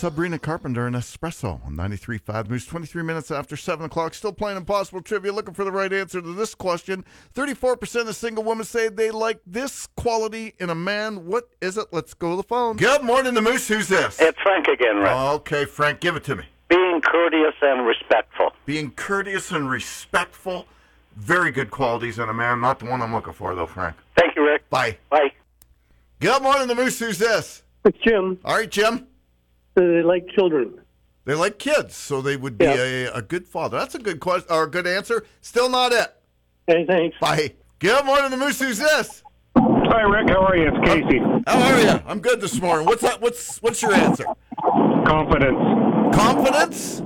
Sabrina Carpenter and Espresso on 93.5 Moose. 23 minutes after 7 o'clock. Still playing Impossible Trivia, looking for the right answer to this question. 34% of single women say they like this quality in a man. What is it? Let's go to the phone. Good morning, the Moose. Who's this? It's Frank again, Rick. Okay, Frank, give it to me. Being courteous and respectful. Being courteous and respectful. Very good qualities in a man. Not the one I'm looking for, though, Frank. Thank you, Rick. Bye. Bye. Good morning, the Moose. Who's this? It's Jim. All right, Jim. They like children. They like kids, so they would be a good father. That's a good question or a good answer. Still not it. Hey, thanks. Bye. Good morning, the Moose. Who's this? Hi, Rick. How are you? It's Casey. How are you? I'm good this morning. What's your answer? Confidence. Confidence?